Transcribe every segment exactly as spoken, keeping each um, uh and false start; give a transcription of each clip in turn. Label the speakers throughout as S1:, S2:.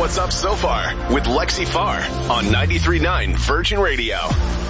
S1: what's up so far with Lexi Farr on ninety-three point nine Virgin Radio.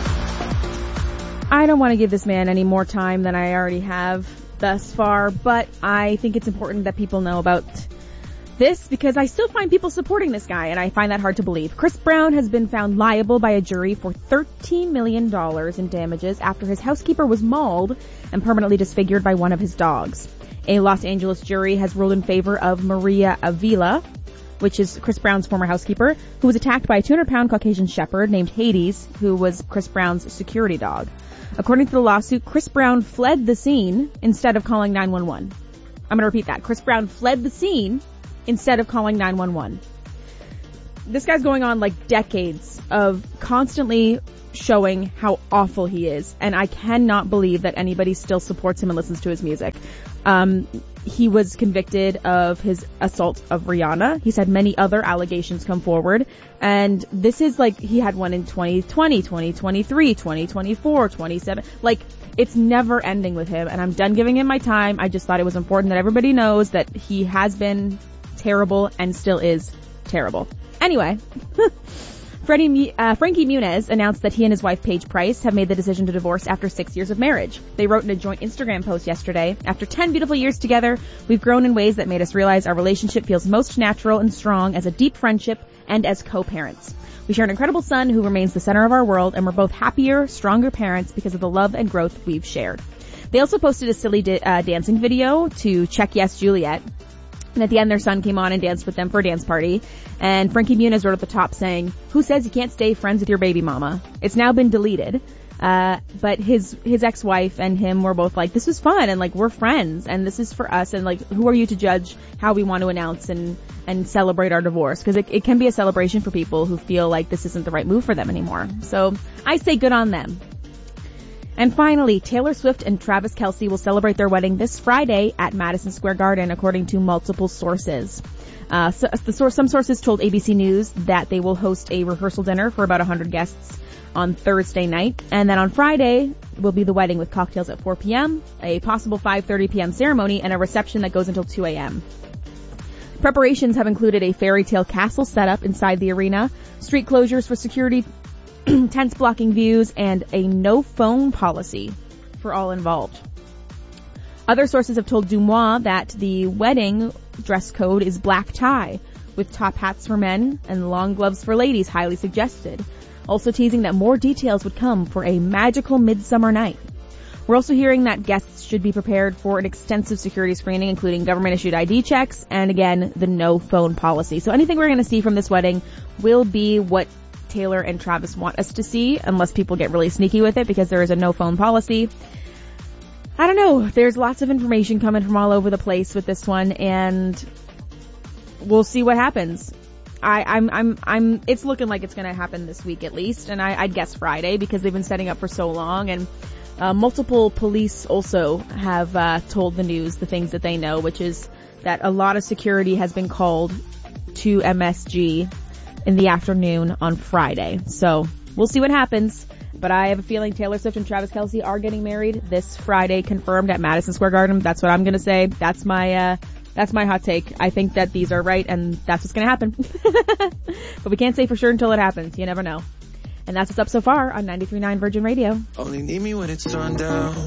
S2: I don't want to give this man any more time than I already have thus far, but I think it's important that people know about this because I still find people supporting this guy, and I find that hard to believe. Chris Brown has been found liable by a jury for thirteen million dollars in damages after his housekeeper was mauled and permanently disfigured by one of his dogs. A Los Angeles jury has ruled in favor of Maria Avila, which is Chris Brown's former housekeeper, who was attacked by a two hundred pound Caucasian shepherd named Hades, who was Chris Brown's security dog. According to the lawsuit, Chris Brown fled the scene instead of calling nine one one. I'm going to repeat that. Chris Brown fled the scene instead of calling nine one one. This guy's going on like decades of constantly showing how awful he is, and I cannot believe that anybody still supports him and listens to his music. Um, he was convicted of his assault of Rihanna. He's had many other allegations come forward, and this is like, he had one in twenty twenty, twenty twenty-three, twenty twenty-four, twenty-seven, like, it's never ending with him, and I'm done giving him my time. I just thought it was important that everybody knows that he has been terrible and still is terrible. Anyway, Freddie, uh, Frankie Muniz announced that he and his wife Paige Price have made the decision to divorce after six years of marriage. They wrote in a joint Instagram post yesterday, "After ten beautiful years together, we've grown in ways that made us realize our relationship feels most natural and strong as a deep friendship and as co-parents. We share an incredible son who remains the center of our world, and we're both happier, stronger parents because of the love and growth we've shared." They also posted a silly di- uh, dancing video to Check Yes Juliet. And at the end, their son came on and danced with them for a dance party. And Frankie Muniz wrote at the top saying, "Who says you can't stay friends with your baby mama?" It's now been deleted. Uh, but his, his ex-wife and him were both like, this was fun, and like, we're friends, and this is for us, and like, who are you to judge how we want to announce and, and celebrate our divorce? Cause it, it can be a celebration for people who feel like this isn't the right move for them anymore. So, I say good on them. And finally, Taylor Swift and Travis Kelce will celebrate their wedding this Friday at Madison Square Garden, according to multiple sources. Uh, so, the source, some sources told A B C News that they will host a rehearsal dinner for about one hundred guests on Thursday night, and then on Friday will be the wedding with cocktails at four p.m., a possible five thirty p.m. ceremony, and a reception that goes until two a.m. Preparations have included a fairy tale castle set up inside the arena, street closures for security, tents blocking views, and a no phone policy for all involved. Other sources have told Dumois that the wedding dress code is black tie, with top hats for men and long gloves for ladies highly suggested, also teasing that more details would come for a magical midsummer night. We're also hearing that guests should be prepared for an extensive security screening, including government-issued I D checks, and again, the no phone policy. So anything we're going to see from this wedding will be what Taylor and Travis want us to see, unless people get really sneaky with it, because there is a no phone policy. I don't know. There's lots of information coming from all over the place with this one, and we'll see what happens. I, I'm, I'm, I'm, it's looking like it's gonna happen this week at least, and I, I'd guess Friday, because they've been setting up for so long, and, uh, multiple police also have, uh, told the news the things that they know, which is that a lot of security has been called to M S G in the afternoon on Friday. So, we'll see what happens. But I have a feeling Taylor Swift and Travis Kelce are getting married this Friday, confirmed at Madison Square Garden. That's what I'm gonna say. That's my, uh, that's my hot take. I think that these are right, and that's what's gonna happen. But we can't say for sure until it happens. You never know. And that's what's up so far on ninety-three point nine Virgin Radio.
S3: Only need me when it's torn down.